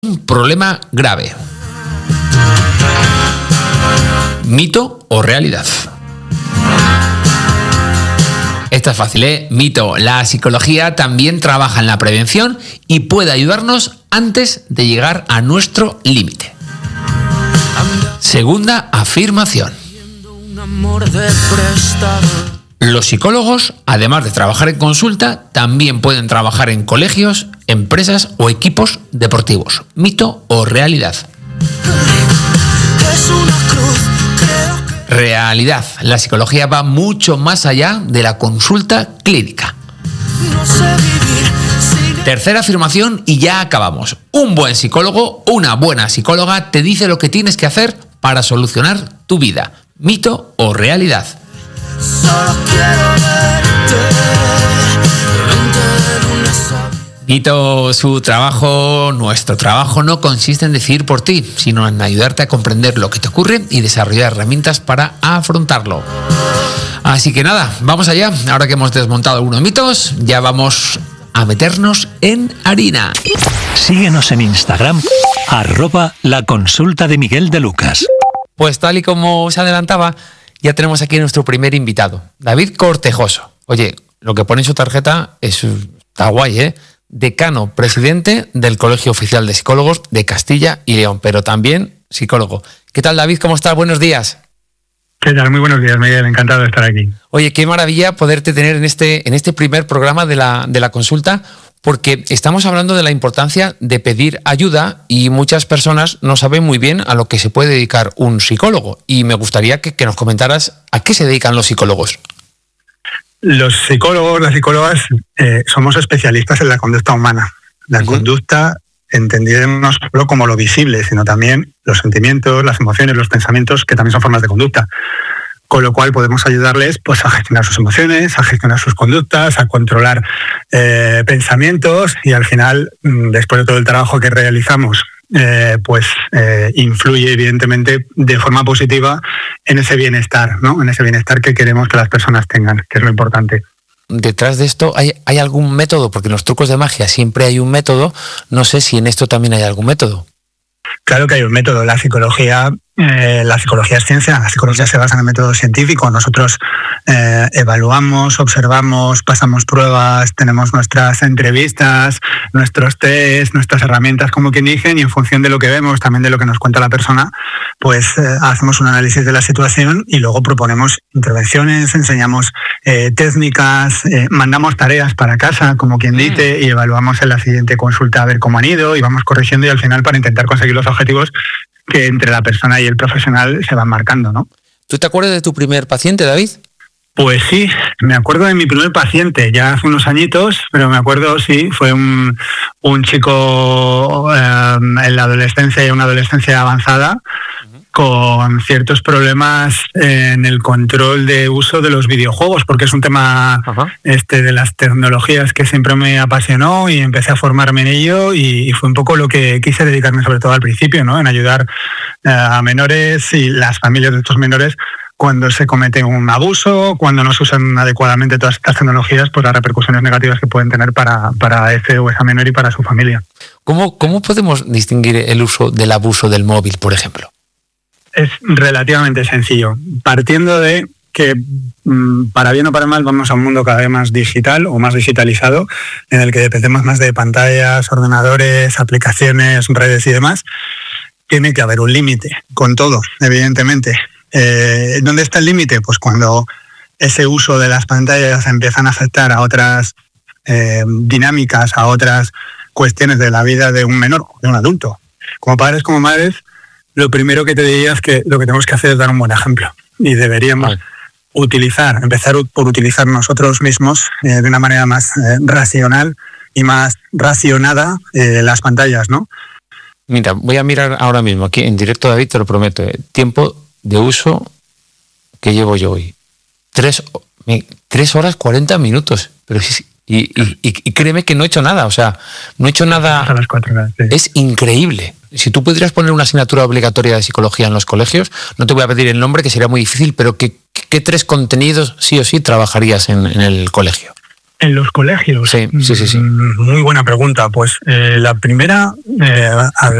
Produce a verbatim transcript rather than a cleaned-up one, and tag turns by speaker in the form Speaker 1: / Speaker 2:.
Speaker 1: Un problema grave. ¿Mito o realidad? Esta es fácil, ¿eh? Mito. La psicología también trabaja en la prevención y puede ayudarnos antes de llegar a nuestro límite. Segunda afirmación. Los psicólogos, además de trabajar en consulta, también pueden trabajar en colegios, empresas o equipos deportivos. ¿Mito o realidad? Realidad. La psicología va mucho más allá de la consulta clínica. Tercera afirmación y ya acabamos. Un buen psicólogo, una buena psicóloga te dice lo que tienes que hacer para solucionar tu vida. ¿Mito o realidad? Solo quiero verte. Mito. Su trabajo, nuestro trabajo, no consiste en decidir por ti, sino en ayudarte a comprender lo que te ocurre y desarrollar herramientas para afrontarlo. Así que nada, vamos allá. Ahora que hemos desmontado algunos mitos, ya vamos a meternos en harina.
Speaker 2: Síguenos en Instagram, arroba la consulta de Miguel de Lucas.
Speaker 1: Pues tal y como se adelantaba, ya tenemos aquí a nuestro primer invitado, David Cortejoso. Oye, lo que pone en su tarjeta es, está guay, ¿eh? Decano, presidente del Colegio Oficial de Psicólogos de Castilla y León, pero también psicólogo. ¿Qué tal, David? ¿Cómo estás? Buenos días.
Speaker 3: ¿Qué tal? Muy buenos días, Miguel. Encantado de estar aquí.
Speaker 1: Oye, qué maravilla poderte tener en este, en este primer programa de la, de la consulta, porque estamos hablando de la importancia de pedir ayuda y muchas personas no saben muy bien a lo que se puede dedicar un psicólogo. Y me gustaría que, que nos comentaras a qué se dedican los psicólogos.
Speaker 3: Los psicólogos, las psicólogas, eh, somos especialistas en la conducta humana. La uh-huh. conducta entendida no solo como lo visible, sino también los sentimientos, las emociones, los pensamientos, que también son formas de conducta. Con lo cual podemos ayudarles pues, a gestionar sus emociones, a gestionar sus conductas, a controlar eh, pensamientos y al final, después de todo el trabajo que realizamos, eh, pues eh, influye evidentemente de forma positiva en ese bienestar, ¿no? En ese bienestar que queremos que las personas tengan, que es lo importante.
Speaker 1: Detrás de esto, ¿hay, hay algún método? Porque en los trucos de magia siempre hay un método. No sé si en esto también hay algún método.
Speaker 3: Claro que hay un método. La psicología, eh, la psicología es ciencia. La psicología se basa en el método científico. Nosotros eh, evaluamos, observamos, pasamos pruebas, tenemos nuestras entrevistas, nuestros test, nuestras herramientas, como quien dicen, y en función de lo que vemos, también de lo que nos cuenta la persona, pues eh, hacemos un análisis de la situación y luego proponemos intervenciones, enseñamos eh, técnicas, eh, mandamos tareas para casa, como quien dice, y evaluamos en la siguiente consulta a ver cómo han ido y vamos corrigiendo y al final para intentar conseguir los objetivos que entre la persona y el profesional se van marcando, ¿no?
Speaker 1: ¿Tú te acuerdas de tu primer paciente, David?
Speaker 3: Pues sí, me acuerdo de mi primer paciente, ya hace unos añitos, pero me acuerdo, sí, fue un, un chico eh, en la adolescencia y una adolescencia avanzada, uh-huh. con ciertos problemas en el control de uso de los videojuegos, porque es un tema uh-huh. este de las tecnologías que siempre me apasionó y empecé a formarme en ello y, y fue un poco lo que quise dedicarme sobre todo al principio, ¿no? En ayudar eh, a menores y las familias de estos menores cuando se comete un abuso, cuando no se usan adecuadamente todas estas tecnologías, pues las repercusiones negativas que pueden tener para, para ese o esa menor y para su familia.
Speaker 1: ¿Cómo, cómo podemos distinguir el uso del abuso del móvil, por ejemplo?
Speaker 3: Es relativamente sencillo, partiendo de que para bien o para mal vamos a un mundo cada vez más digital o más digitalizado, en el que dependemos más de pantallas, ordenadores, aplicaciones, redes y demás. Tiene que haber un límite con todo, evidentemente. Eh, ¿Dónde está el límite? Pues cuando ese uso de las pantallas empiezan a afectar a otras eh, dinámicas, a otras cuestiones de la vida de un menor o de un adulto. Como padres, como madres, lo primero que te diría es que lo que tenemos que hacer es dar un buen ejemplo y deberíamos Ay. utilizar, empezar por utilizar nosotros mismos eh, de una manera más eh, racional y más racionada eh, las pantallas, ¿no?
Speaker 1: Mira, voy a mirar ahora mismo aquí en directo, David, te lo prometo, eh, tiempo de uso que llevo yo hoy. Tres, tres horas cuarenta minutos. Pero sí, y, y, y créeme que no he hecho nada. O sea, no he hecho nada.
Speaker 3: A las cuatro horas, sí.
Speaker 1: Es increíble. Si tú pudieras poner una asignatura obligatoria de psicología en los colegios, no te voy a pedir el nombre, que sería muy difícil, pero ¿qué, qué tres contenidos sí o sí trabajarías en, en el colegio?
Speaker 3: En los colegios.
Speaker 1: Sí, sí, sí, sí.
Speaker 3: Muy buena pregunta. Pues eh, la primera, eh,